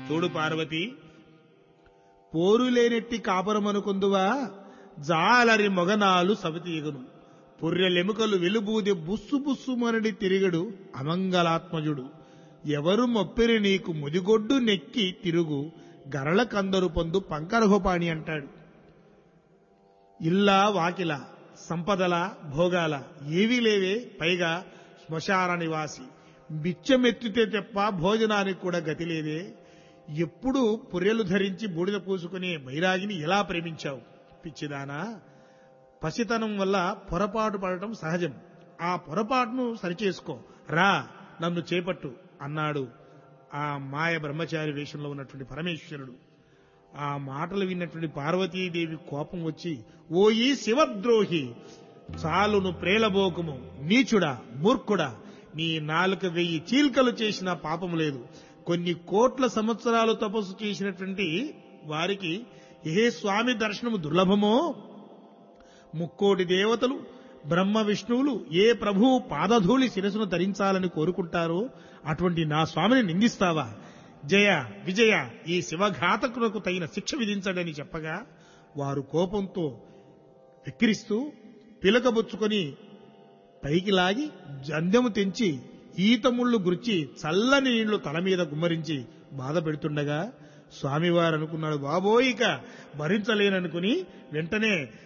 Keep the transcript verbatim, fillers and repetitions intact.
చూడు పార్వతి, పోరులేనెట్టి కాపురమనుకుందువా, జాలరి మొగనాలు సవితీగను, పుర్రెలెముకలు వెలుబూది బుస్సు బుస్సుమనడి తిరిగడు అమంగళాత్మజుడు, ఎవరు మొప్పిరి నీకు ముదిగొడ్డు నెక్కి తిరుగు, గరళ కందరు పొందు పంకరహోపాణి అంటాడు. ఇల్లా వాకిల, సంపదల, భోగాల ఏవీ లేవే, పైగా శ్మశాన నివాసి, బిచ్చమెత్తితే తప్ప భోజనానికి కూడా గతి లేదే, ఎప్పుడు పుర్రెలు ధరించి బూడిద పూసుకునే బైరాగిని ఎలా ప్రేమించావు పిచ్చిదానా, పసితనం వల్ల పొరపాటు పడటం సహజం, ఆ పొరపాటును సరిచేసుకో, రా నన్ను చేపట్టు అన్నాడు ఆ మాయ బ్రహ్మచారి వేషంలో ఉన్నటువంటి పరమేశ్వరుడు. ఆ మాటలు విన్నటువంటి పార్వతీదేవి కోపం వచ్చి, ఓ ఈ శివద్రోహి, చాలును ప్రేలబోకము, నీచుడా మూర్ఖుడా, నీ నాలుక వెయ్యి చీల్కలు చేసిన పాపం లేదు, కొన్ని కోట్ల సంవత్సరాలు తపస్సు చేసినటువంటి వారికి ఏ స్వామి దర్శనము దుర్లభమో, ముక్కోటి దేవతలు బ్రహ్మ విష్ణువులు ఏ ప్రభువు పాదధూళి శిరసును ధరించాలని కోరుకుంటారో అటువంటి నా స్వామిని నిందిస్తావా, జయ విజయ, ఈ శివఘాతకులకు తగిన శిక్ష విధించడని చెప్పగా వారు కోపంతో వెక్కిరిస్తూ పిలకబుచ్చుకొని పైకి లాగి జంధ్యము తెంచి ఈతముళ్లు గుర్చి చల్లని నీళ్లు తల మీద గుమ్మరించి బాధ పెడుతుండగా స్వామివారు అనుకున్నాడు, బాబోయిక భరించలేననుకుని వెంటనే